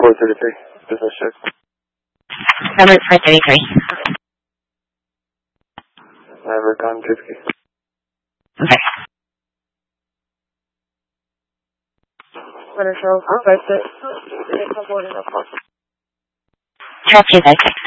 433. Business check. Number 433. Never gone 50. Okay. Better show 456. Charles 256.